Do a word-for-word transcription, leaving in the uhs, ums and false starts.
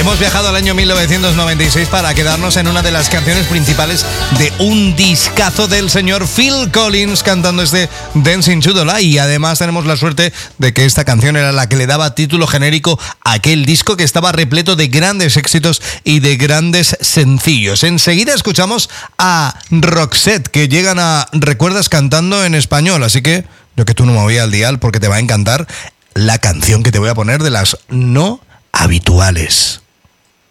Hemos viajado al año mil novecientos noventa y seis para quedarnos en una de las canciones principales de un discazo del señor Phil Collins cantando este Dancing to the Light. Y además tenemos la suerte de que esta canción era la que le daba título genérico a aquel disco que estaba repleto de grandes éxitos y de grandes sencillos. Enseguida escuchamos a Roxette, que llegan a Recuerdas cantando en español. Así que yo que tú no me voy al dial porque te va a encantar la canción que te voy a poner de las no habituales.